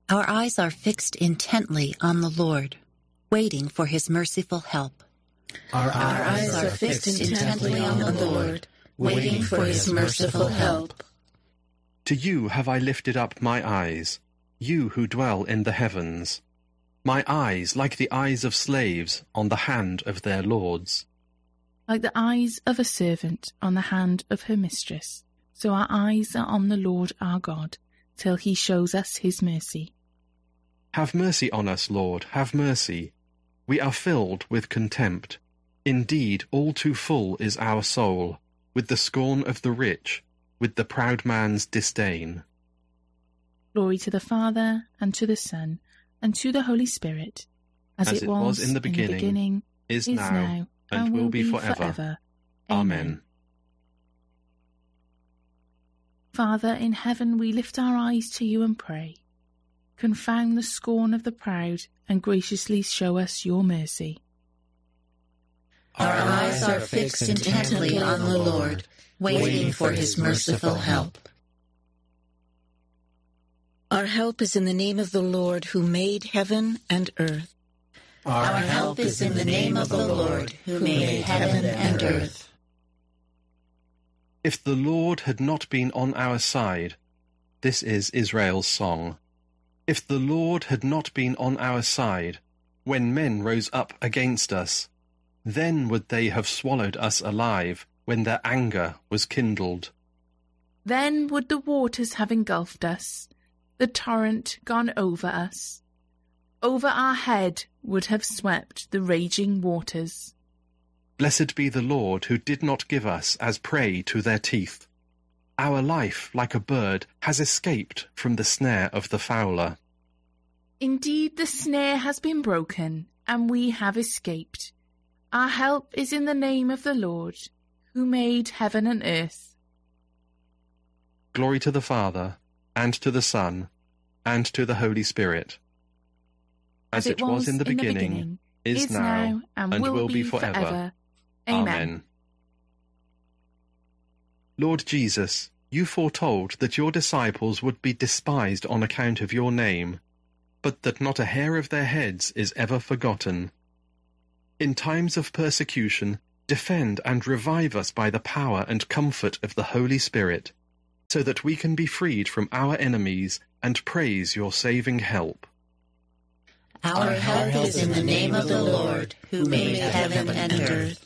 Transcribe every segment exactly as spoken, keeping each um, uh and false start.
Our eyes are fixed intently on the Lord, waiting for his merciful help. Our, Our eyes are fixed intently on the Lord, waiting for his merciful help. To you have I lifted up my eyes, you who dwell in the heavens. My eyes, like the eyes of slaves, on the hand of their lords. Like the eyes of a servant on the hand of her mistress, so our eyes are on the Lord our God, till he shows us his mercy. Have mercy on us, Lord, have mercy. We are filled with contempt. Indeed, all too full is our soul, with the scorn of the rich, with the proud man's disdain. Glory to the Father, and to the Son, and to the Holy Spirit, as, as it, was, was in the beginning, in the beginning is, is now, now, and, and will, will be, be forever. forever. Amen. Amen. Father, in heaven we lift our eyes to you and pray. Confound the scorn of the proud, and graciously show us your mercy. Our eyes are fixed intently on the Lord, waiting for his merciful help. Our help is in the name of the Lord, who made heaven and earth. Our help is in the name of the Lord, who made heaven and earth. If the Lord had not been on our side, this is Israel's song. If the Lord had not been on our side, when men rose up against us, then would they have swallowed us alive when their anger was kindled. Then would the waters have engulfed us, the torrent gone over us. Over our head would have swept the raging waters. Blessed be the Lord, who did not give us as prey to their teeth. Our life, like a bird, has escaped from the snare of the fowler. Indeed, the snare has been broken, and we have escaped. Our help is in the name of the Lord, who made heaven and earth. Glory to the Father, and to the Son, and to the Holy Spirit. As, As it was, was in the beginning, the beginning is, is now, now, and, and will, will be forever. forever. Amen. Amen. Lord Jesus, you foretold that your disciples would be despised on account of your name, but that not a hair of their heads is ever forgotten. In times of persecution, defend and revive us by the power and comfort of the Holy Spirit, so that we can be freed from our enemies and praise your saving help. Our help is in the name of the Lord, who made heaven and earth.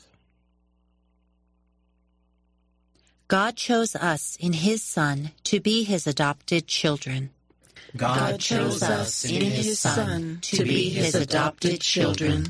God chose us in his Son to be his adopted children. God chose us in his Son to be his adopted children.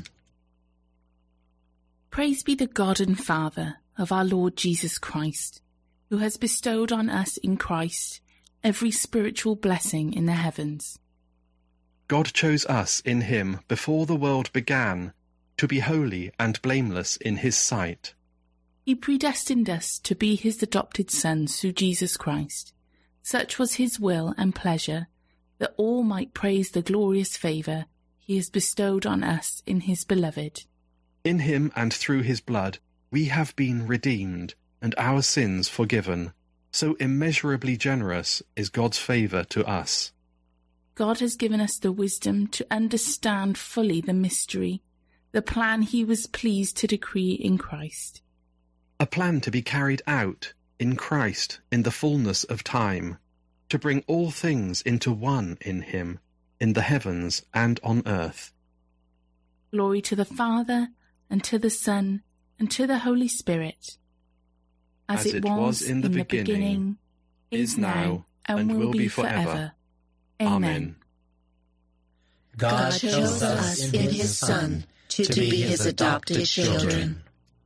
Praise be the God and Father of our Lord Jesus Christ, who has bestowed on us in Christ every spiritual blessing in the heavens. God chose us in him before the world began to be holy and blameless in his sight. He predestined us to be his adopted sons through Jesus Christ. Such was his will and pleasure, that all might praise the glorious favour he has bestowed on us in his beloved. In him and through his blood we have been redeemed, and our sins forgiven. So immeasurably generous is God's favour to us. God has given us the wisdom to understand fully the mystery, the plan he was pleased to decree in Christ. A plan to be carried out in Christ in the fullness of time, to bring all things into one in him, in the heavens and on earth. Glory to the Father, and to the Son, and to the Holy Spirit, as, as it, it was, was in the, in the beginning, beginning, is now, and, and will, will be forever. forever. Amen. Amen. God chose us in his Son to, to be his adopted children.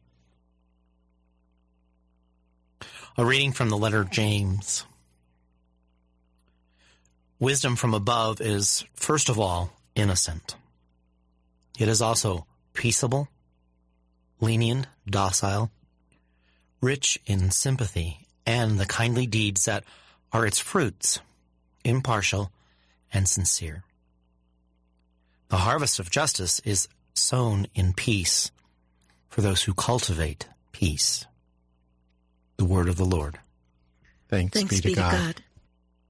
A reading from the letter of James. Wisdom from above is, first of all, innocent. It is also peaceable, lenient, docile, rich in sympathy and the kindly deeds that are its fruits, impartial and sincere. The harvest of justice is sown in peace for those who cultivate peace. The word of the Lord. Thanks, Thanks be, to, be God. to God.